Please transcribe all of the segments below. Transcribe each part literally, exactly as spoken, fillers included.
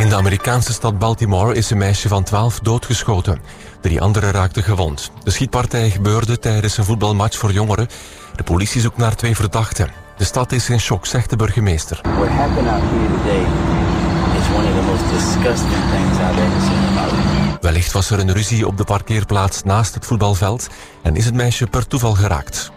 de Amerikaanse stad Baltimore is een meisje van twaalf doodgeschoten. Drie anderen raakten gewond. De schietpartij gebeurde tijdens een voetbalmatch voor jongeren. De politie zoekt naar twee verdachten. De stad is in shock, zegt de burgemeester. What happened out here today is one of the most disgusting things I've ever seen in my life. Wellicht was er een ruzie op de parkeerplaats naast het voetbalveld en is het meisje per toeval geraakt.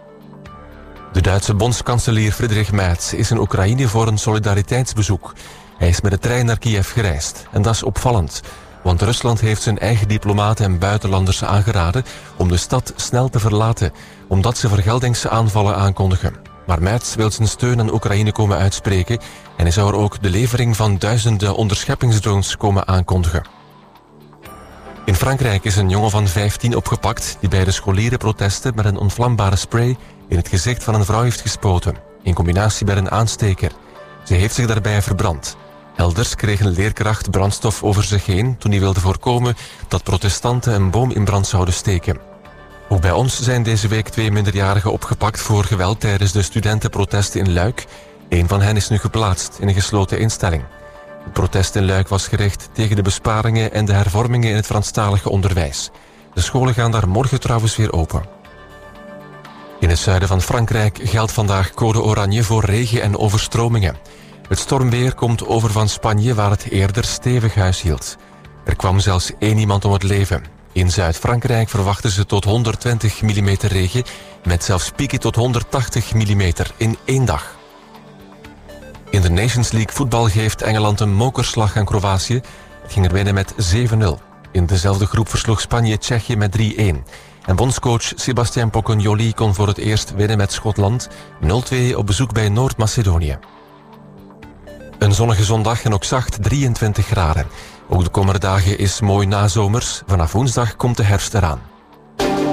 De Duitse bondskanselier Friedrich Merz is in Oekraïne voor een solidariteitsbezoek. Hij is met de trein naar Kiev gereisd. En dat is opvallend, want Rusland heeft zijn eigen diplomaten en buitenlanders aangeraden om de stad snel te verlaten, omdat ze vergeldingsaanvallen aankondigen. Maar Merz wil zijn steun aan Oekraïne komen uitspreken en hij zou er ook de levering van duizenden onderscheppingsdrones komen aankondigen. In Frankrijk is een jongen van vijftien opgepakt die bij de scholierenprotesten met een ontvlambare spray in het gezicht van een vrouw heeft gespoten, in combinatie met een aansteker. Ze heeft zich daarbij verbrand. Elders kreeg een leerkracht brandstof over zich heen toen hij wilde voorkomen dat protestanten een boom in brand zouden steken. Ook bij ons zijn deze week twee minderjarigen opgepakt voor geweld tijdens de studentenprotesten in Luik. Eén van hen is nu geplaatst in een gesloten instelling. Het protest in Luik was gericht tegen de besparingen en de hervormingen in het Franstalige onderwijs. De scholen gaan daar morgen trouwens weer open. In het zuiden van Frankrijk geldt vandaag code oranje voor regen en overstromingen. Het stormweer komt over van Spanje, waar het eerder stevig huishield. Er kwam zelfs één iemand om het leven. In Zuid-Frankrijk verwachten ze tot honderdtwintig millimeter regen, met zelfs pieken tot honderdtachtig millimeter in één dag. In de Nations League voetbal geeft Engeland een mokerslag aan Kroatië. Het ging er winnen met zeven nul. In dezelfde groep versloeg Spanje Tsjechië met drie-een. En bondscoach Sebastian Pocognoli kon voor het eerst winnen met Schotland nul twee op bezoek bij Noord-Macedonië. Een zonnige zondag en ook zacht drieëntwintig graden. Ook de komende dagen is mooi nazomers. Vanaf woensdag komt de herfst eraan.